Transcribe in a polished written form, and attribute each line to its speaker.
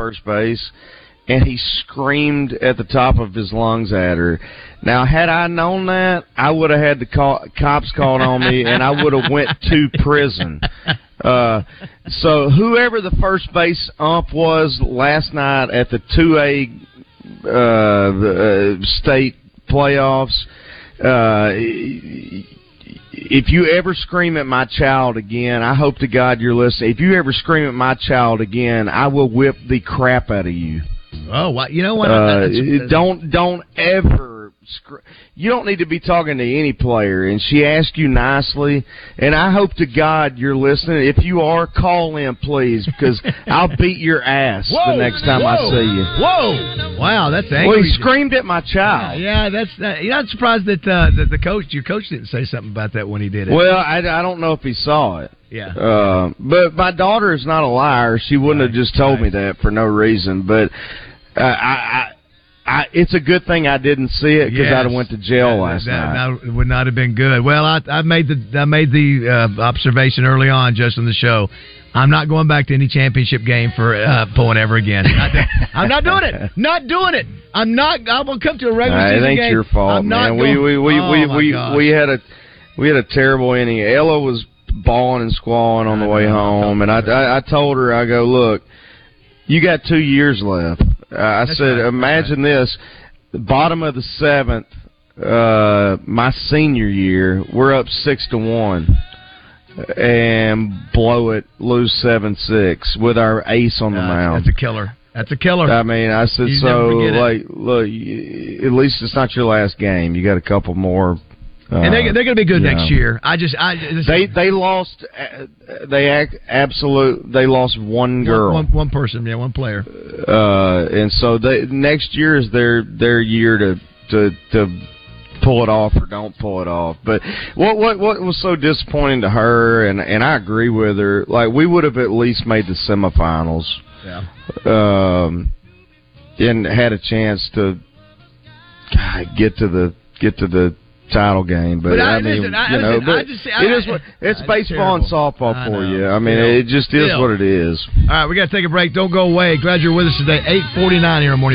Speaker 1: first base, and he screamed at the top of his lungs at her. Now, had I known that, I would have had the cops called on me, and I would have went to prison. So whoever the first base ump was last night at the 2A state playoffs, if you ever scream at my child again, I hope to God you're listening. If you ever scream at my child again, I will whip the crap out of you.
Speaker 2: Oh, well, you know what?
Speaker 1: Don't ever. You don't need to be talking to any player. And she asked you nicely, and I hope to God you're listening. If you are, call in, please, because I'll beat your ass the next time I see you.
Speaker 2: Whoa! Wow, that's angry.
Speaker 1: Well, he screamed at my child.
Speaker 2: Yeah, that's. You're not surprised that your coach didn't say something about that when he did it.
Speaker 1: Well, I don't know if he saw it.
Speaker 2: Yeah.
Speaker 1: But my daughter is not a liar. She wouldn't have just told me that for no reason. But it's a good thing I didn't see it because I'd have went to jail last night.
Speaker 2: That would not have been good. Well, I made the observation early on just on the show. I'm not going back to any championship game for pulling ever again. I'm not doing it. Not doing it. I'm not. I will come to a regular season game.
Speaker 1: It ain't your fault, man. We had a terrible inning. Ella was bawling and squalling on the way home, and I told her, I go, look, you got 2 years left. I said, imagine this, the bottom of the seventh, my senior year, we're up 6-1, and blow it, lose 7-6 with our ace on the mound.
Speaker 2: That's a killer. That's a killer.
Speaker 1: I mean, I said, look, at least it's not your last game. You got a couple more.
Speaker 2: And they're going to be good next year. They
Speaker 1: lost. They lost one girl,
Speaker 2: one person, one player.
Speaker 1: And so next year is their year to pull it off or don't pull it off. But what was so disappointing to her, and I agree with her. Like, we would have at least made the semifinals.
Speaker 2: Yeah.
Speaker 1: And had a chance to get to the title game, but it's baseball and softball for you. I mean, it just is what it is.
Speaker 2: All right, we got to take a break. Don't go away. Glad you're with us today. 8:49 here on Morning.